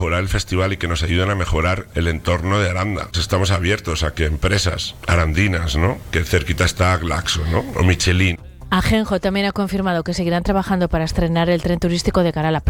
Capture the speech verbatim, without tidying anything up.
mejorar el festival y que nos ayuden a mejorar el entorno de Aranda. Estamos abiertos a que empresas arandinas, ¿no? Que cerquita está Glaxo, ¿no? O Michelin. Ajenjo también ha confirmado que seguirán trabajando para estrenar el tren turístico de cara a la